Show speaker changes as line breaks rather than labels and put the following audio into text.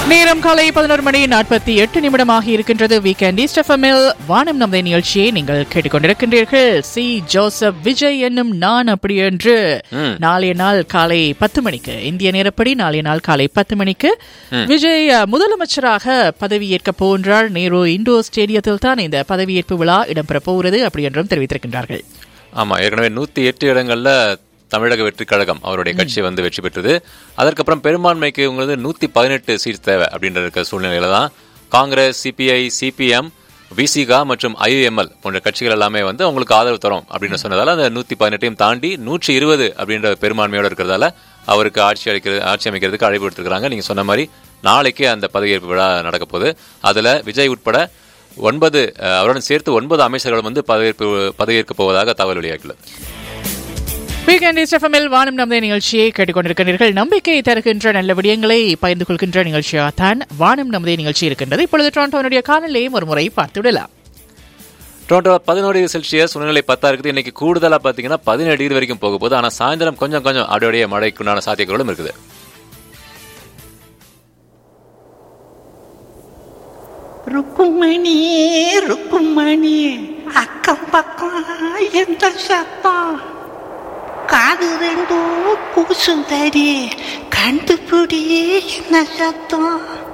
நேரம் காலை 11:48 ஆகி இருக்கின்றது. வீக்கெண்ட் ஈஸ்ட் எஃப்எம்மில் வானம் நமது நிகழ்ச்சியை நீங்கள் கேட்டுக்கொண்டிருக்கின்றீர்கள். சி ஜோசப் விஜய் என்னும் நான் அப்படி என்று நாளைய நாள் காலை 10 மணிக்கு இந்திய நேரப்படி நாளைய நாள் காலை 10 மணிக்கு விஜய் முதலமைச்சராக பதவியேற்க போன்றார். நேரு இண்டோர் ஸ்டேடியத்தில் தான் இந்த பதவியேற்பு விழா இடம்பெற போகிறது அப்படி என்றும் தெரிவித்திருக்கின்றார்கள்.
ஆமா, ஏற்கனவே 108 இடங்கள்ல தமிழக வெற்றி கழகம் அவருடைய கட்சி வெற்றி பெற்றது. அதற்கப்புறம் பெரும்பான்மைக்கு உங்களுக்கு 118 சீட் தேவை அப்படின்ற இருக்கிற சூழ்நிலையில தான் காங்கிரஸ், சிபிஐ, சிபிஎம், விசிகா மற்றும் ஐயுஎம்எல் போன்ற கட்சிகள் எல்லாமே அவங்களுக்கு ஆதரவு தரும் அப்படின்னு சொன்னதால அந்த 118ஐயும் தாண்டி 120 அப்படின்ற பெரும்பான்மையோடு இருக்கிறதால அவருக்கு ஆட்சி அமைக்கிறதுக்கு அழைப்பு எடுத்துருக்காங்க. நீங்க சொன்ன மாதிரி நாளைக்கு அந்த பதவியேற்பு விழா நடக்க போகுது. அதுல விஜய் உட்பட 9 அவருடன் சேர்த்து 9 அமைச்சர்களும் பதவியேற்க போவதாக தகவல் வெளியாகியுள்ளது.
வீக்கெண்ட் ஈஸ்ட் எஃப்எம்மில் வானம் நமது நிகழ்ச்சியை கேட்டுக்கொண்டிருக்கிறீர்கள். நம்பிக்கை தருகின்ற நல்ல விடயங்களை பகிர்ந்து கொள்கின்ற நிகழ்ச்சியாக தான் வானம் நமது நிகழ்ச்சி இருக்கின்றது. இப்பொழுது டொரண்டோனுடைய காலநிலையும் ஒரு முறை பார்த்துவிடலாம்.
டொரண்டோ 11 டிகிரி செல்சியஸ், சூழ்நிலை 10 இருக்குது. இன்னைக்கு கூடுதலாக பார்த்தீங்கன்னா 17 டிகிரி வரைக்கும் போக போகுது. ஆனால் சாயந்தரம் கொஞ்சம் அப்படியே மழைக்குண்டான சாத்தியங்களும் இருக்குது.
ருக்குமணி அக்கம் பக்கம் எந்த சத்தம் காது ரெண்டும் கூசும் தடி கண்டுபிடி என்ன சத்தம்.